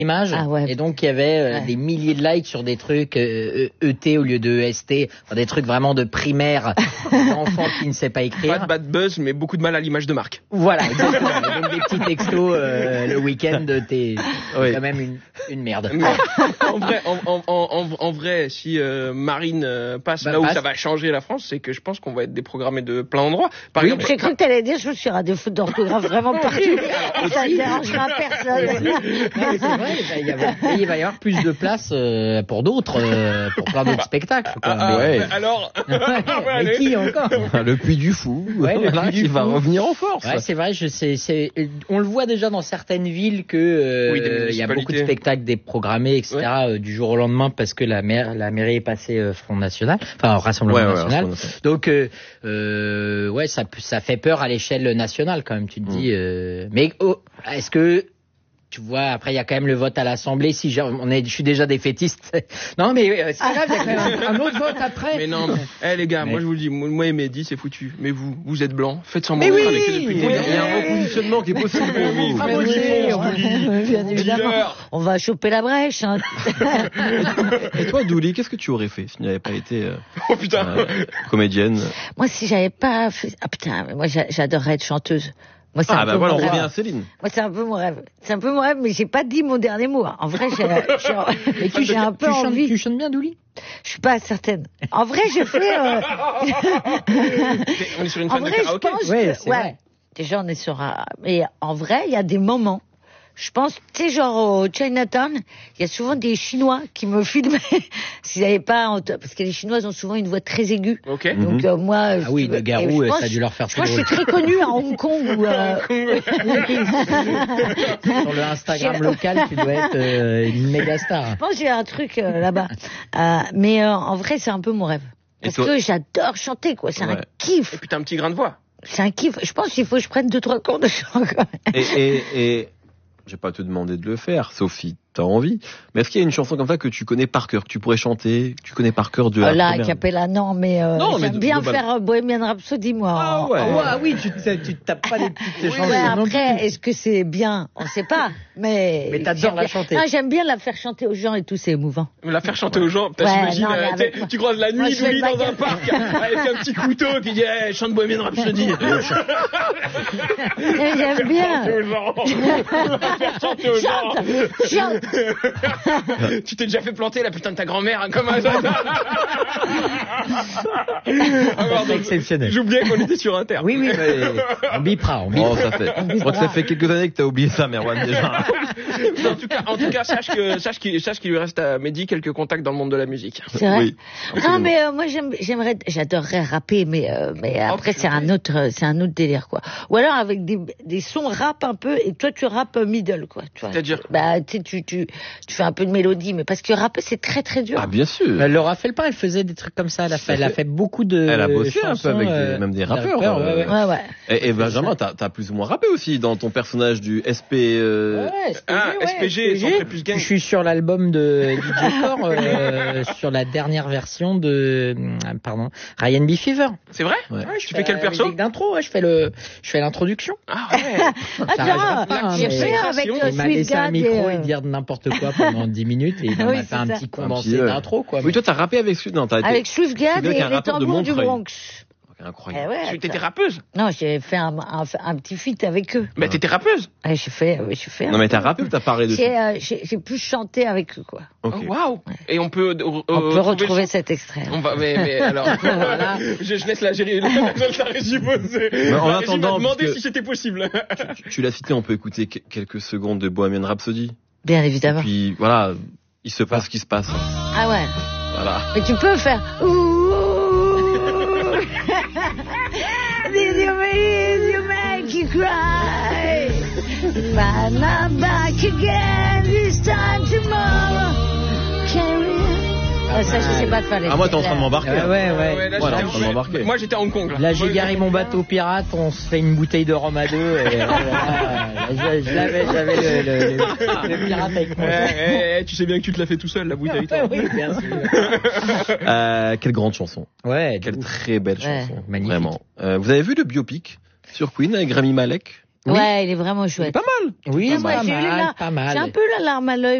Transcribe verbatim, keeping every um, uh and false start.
image Ah ouais. et donc il y avait euh, Ouais. des milliers de likes sur des trucs euh, E T au lieu de E S T, enfin, des trucs vraiment de primaire d'enfants qui ne sait pas Pas écrire. de bad buzz, mais beaucoup de mal à l'image de marque. Voilà, exactement. Et donc des petits textos euh, le week-end, t'es Oui. quand même une, une merde. Mais en vrai, en, en, en, en vrai, si euh, Marine euh, passe Bah, là où passe. ça va changer la France, c'est que je pense qu'on va être déprogrammé de plein d'endroits. Par Oui, exemple, J'ai cru que t'allais dire, je me suis à des fautes d'orthographe vraiment partout. Ça ne dérangera personne. Non, mais c'est vrai, il va y avoir, il va y avoir plus de place euh, pour d'autres, euh, pour plein d'autres spectacles. Quoi. ah, ah, Ouais. mais alors, Mais, mais qui encore? Le Puy du Fou, Ouais, le voilà, Puy du qui va Fou. revenir en force. Ouais, c'est vrai, je sais, c'est, on le voit déjà dans certaines villes que euh, Oui, des il y a beaucoup de municipalités. spectacles déprogrammés, et cetera euh, du jour au lendemain parce que la maire, la mairie est passée euh, Front National, enfin Rassemblement Ouais, ouais, National. Rassemblement National. Donc, euh, euh, ouais, ça, ça fait peur à l'échelle nationale quand même. Tu te Mm. dis, euh, mais oh, est-ce que tu vois, après il y a quand même le vote à l'Assemblée. Si j'ai- on est, je suis déjà défaitiste. Non, mais euh, c'est pas grave, il y a quand même un, un autre vote après. mais non, mais, eh les gars, Mais- moi je vous le dis, moi et Mehdi, c'est foutu. Mais vous, vous êtes blancs, faites semblant Mais d'être oui, avec eux depuis le oui, début. Il y a un repositionnement qui est possible pour vous. Ah, Mais moi, oui, j'ai- on- bien évidemment. Dealer. On va choper la brèche. Hein. Et toi, Douli, qu'est-ce que tu aurais fait si tu n'avais pas été euh, Oh putain. euh, comédienne? Moi, si j'avais pas fait... Ah putain, mais moi j'a- j'adorerais être chanteuse. Moi, c'est Ah un bah peu voilà, on mon revient rêve. à Céline. Moi, c'est un peu mon rêve. C'est un peu mon rêve, mais j'ai pas dit mon dernier mot. En vrai, j'ai, j'ai- Et tu, j'ai un peu tu chantes, envie. tu chantes bien, Douli? Je suis pas certaine. En vrai, j'ai fait. Euh... On est sur une en fan de vrai, je karaoké. pense. Ouais, que- c'est ouais. vrai. Déjà, on est sur un. Mais en vrai, il y a des moments. Je pense, tu sais, genre au Chinatown, il y a souvent des Chinois qui me filment s'ils n'avaient pas, en- parce que les Chinois ont souvent une voix très aiguë. Ok. Donc euh, moi, Ah oui, je- le et garou, je euh, pense- ça a dû leur faire Je très crois que je suis drôle. très connue à Hong Kong où. Euh... Sur le Instagram J'ai- local, tu dois être euh, une méga star. Je pense que j'ai un truc euh, là-bas. Euh, mais euh, en vrai, c'est un peu mon rêve. Et Parce toi que j'adore chanter, quoi. C'est un Ouais. kiff. Et puis t'as un petit grain de voix. C'est un kiff. Je pense qu'il faut que je prenne deux, trois cours de chant, quoi. Et, et, et je vais pas te demander de le faire, sauf si t'as envie. Mais est-ce qu'il y a une chanson comme ça que tu connais par cœur, que tu pourrais chanter, que tu connais par cœur de la Euh, là, première... Capella, non, mais, euh, Non, mais j'aime de- bien global- faire euh, Bohemian Rhapsody, moi. Ah en- ouais. en- Ouais, ah oui, tu te, tu te tapes pas les petites Ouais, chansons non plus. après, est-ce que c'est bien? On sait pas. Mais. Mais t'adores j'aime la bien- chanter. Non, j'aime bien la faire chanter aux gens et tout, c'est émouvant. La faire chanter aux gens, putain, Ouais, j'imagine, non, mais euh, avec t'sais, moi. tu croises la Moi, nuit, je fais Douli, le dans un baguette. parc, avec un petit couteau, qui dit, hey, chante Bohemian Rhapsody. Et j'aime bien. Chanter aux gens. La faire chanter aux gens. Chante, chante. Tu t'es déjà fait planter la putain de ta grand-mère, hein, comme un... Alors, donc, exceptionnel. J'oubliais qu'on était sur Inter. Oui, oui, mais on bipera, on Oh, bipera. ça fait. Je crois que ça fait quelques années que t'as oublié ça, Merwan, déjà. Mais en tout cas, en tout cas, sache que, sache qu'il, sache qu'il lui reste à Mehdi quelques contacts dans le monde de la musique. C'est vrai. Oui. Non, mais euh, moi j'aime, j'aimerais, j'adorerais rapper, mais euh, mais après c'est un autre, euh, c'est un autre délire quoi. Ou alors avec des des sons rap un peu et toi tu rappes middle quoi. Tu vois. C'est-à-dire Bah tu sais, tu tu tu fais un peu de mélodie, mais parce que rapper c'est très très dur. Ah, bien sûr. Euh, Laura Felpin, elle faisait des trucs comme ça. Elle a fait, elle a fait beaucoup de. Elle a bossé un peu chansons, avec des- euh, même des de rappeurs, ouais, euh, ouais. Ouais ouais. Et, et Benjamin, t'as as plus ou moins rappé aussi dans ton personnage du S P. Euh... Ouais, S P G, Ah, ouais, S P G, Centré Plus Gang. Je suis sur l'album de D J Core, euh, sur la dernière version de, euh, pardon, Ryan B. Fever. C'est vrai? Ouais. Tu fais quel perso? musique d'intro, ouais, je fais le, je fais l'introduction. Ah ouais. Ça Attends, arrivera pas, hein, j'ai mais- fait avec Il euh, Il m'a Sweet laissé un God micro et, et euh, dire n'importe quoi pendant dix minutes et il Oui, m'a fait c'est un ça. petit Un condensé petit, euh, d'intro, quoi. Oui, toi, t'as rappé avec celui. Non, t'as été. avec Swift C'est God bien et qu'un les rappeur de tambours du Montreuil. Bronx. Incroyable. Eh ouais, Tu t'étais attends. rappeuse? Non, j'ai fait un, un, un petit feat avec eux. Bah, t'étais rappeuse? Ouais, j'ai fait, ouais, j'ai fait. un Non, mais peu. t'as rappé ou t'as parlé de J'ai, euh, j'ai, j'ai pu chanter avec eux, quoi. Ok. Oh, waouh. Et on peut, euh, On euh, peut retrouver le son cet extrait. On va, mais, mais, alors, Voilà. je, je laisse la gérer, la, la régie poser. Mais en La régie attendant, m'a demandé parce que- si c'était possible. Tu, tu l'as cité, on peut écouter que- quelques secondes de Bohemian Rhapsody. Bien Et évidemment. puis, voilà, il se passe ce qui se passe. Ah ouais. Voilà. Mais tu peux faire. Ouh. Did you make you make you cry? Find my back again this time tomorrow. Can we... Ah, ça, je sais pas faire les. Ah, moi, t'es en train de m'embarquer. Ouais, hein. ouais, ouais. Ouais, là, Voilà, j'étais- on peut m'embarquer. moi, j'étais à Hong Kong, là. Là, j'ai Moi, garé mon bateau pirate, on se fait une bouteille de rhum à deux, et euh, voilà, je, je l'avais, j'avais le, le, le, le pirate avec moi. Eh, eh, eh, tu sais bien que tu te l'as fait tout seul, la bouteille, toi. Oui, bien sûr. Euh, quelle grande chanson. Ouais, Quelle ouf. très belle Ouais, chanson. magnifique. Vraiment. Euh, vous avez vu le biopic sur Queen avec Rami Malek? Oui. Ouais, il est vraiment C'est chouette. pas mal. Oui, Ah, moi, pas j'ai eu mal, la- pas mal. J'ai un peu la larme à l'œil